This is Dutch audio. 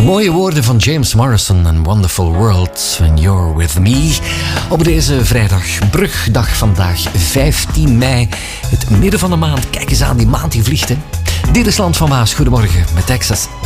Mooie woorden van James Morrison en Wonderful World When You're With Me. Op deze vrijdag, brugdag vandaag, 15 mei. Het midden van de maand. Kijk eens aan, die maand die vliegt, hè. Dit is Land van Maas. Goedemorgen met Texas